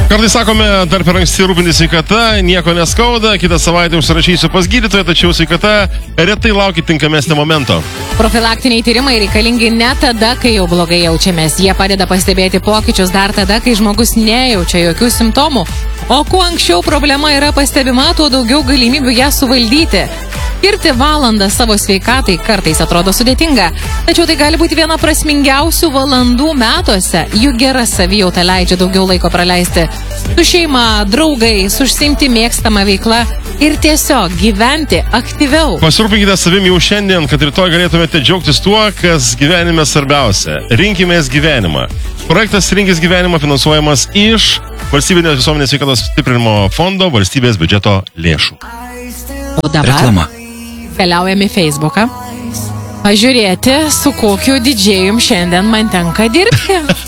Kartais sakome, dar per anksti rūpintis sveikata, nieko neskauda, kitą savaitę užsirašysiu pas gydytoją, tačiau sveikata retai laukia tinkamesnio momento. Profilaktiniai tyrimai reikalingi ne tada, kai jau blogai jaučiamės. Jie padeda pastebėti pokyčius dar tada, kai žmogus nejaučia jokių simptomų. O kuo anksčiau problema yra pastebima, tuo daugiau galimybių ją suvaldyti. Skirti valandą savo sveikatai kartais atrodo sudėtinga, tačiau tai gali būti viena prasmingiausių valandų metuose, juk gera savijauta leidžia daugiau laiko praleisti su šeima, draugais, užsiimti mėgstamą veiklą ir tiesiog gyventi aktyviau. Pasirūpinkite savimi jau šiandien, kad rytoj galėtumėte džiaugtis tuo, kas gyvenime svarbiausia. Rinkimės gyvenimą. Projektas Rinkis gyvenimą finansuojamas iš Valstybinės visuomenės sveikatos stiprinimo fondo valstybės biudžeto lėšų. O dabar keliaujame į Facebooką pažiūrėti, su kokiu didžėjum šiandien man tenka dirbti.